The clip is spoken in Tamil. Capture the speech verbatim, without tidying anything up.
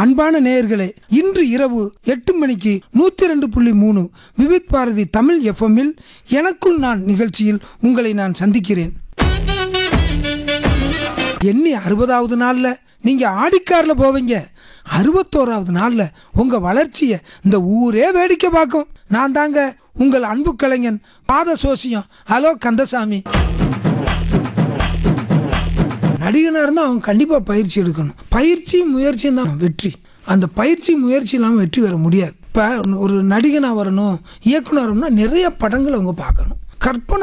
அன்பான நேயர்களே, இன்று இரவு எட்டு மணிக்கு நூத்தி ரெண்டு புள்ளி மூணு விவித் பாரதி தமிழ் எஃப்எம்மில் எனக்குள் நான் நிகழ்ச்சியில் உங்களை நான் சந்திக்கிறேன். எண்ணி அறுபதாவது நாள்ல நீங்க ஆடிக்கார்ல போவீங்க. அறுபத்தோராவது நாள்ல உங்க வளர்ச்சியை இந்த ஊரே வேடிக்கை பார்க்கும். நான் தாங்க உங்கள் அன்பு கலைஞன் பாத சோசியம். ஹலோ கந்தசாமி. நடிகனா இருந்தால் அவன் கண்டிப்பா பயிற்சி எடுக்கணும். பயிற்சி முயற்சியும் தான் வெற்றி. அந்த பயிற்சி முயற்சி இல்லாமல் வெற்றி பெற முடியாது. இப்போ ஒரு நடிகனா வரணும், இயக்குனர் வரணும்னா நிறைய படங்களை அவங்க பார்க்கணும். கற்பனை